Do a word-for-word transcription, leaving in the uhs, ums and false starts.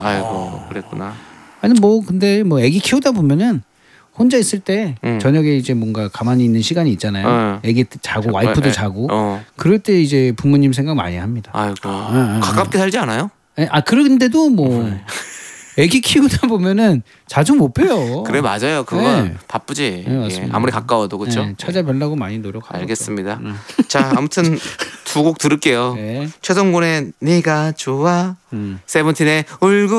아이고 어. 그랬구나. 아니 뭐 근데 뭐 아기 키우다 보면은 혼자 있을 때 음. 저녁에 이제 뭔가 가만히 있는 시간이 있잖아요. 어. 아기 자고 와이프도 에, 에, 자고 어. 그럴 때 이제 부모님 생각 많이 합니다. 아이고 아, 아, 가깝게 살지 않아요? 에, 아 그런데도 뭐 아기 키우다 보면은 자주 못 봬요. 그래 맞아요. 그거 네. 바쁘지. 네, 예, 맞습니다. 아무리 가까워도 그렇죠. 네, 찾아뵈려고 많이 노력하고. 알겠습니다. 또. 음. 자 아무튼 두 곡 들을게요. 네. 최성곤의 네가 좋아, 음. 세븐틴의 울고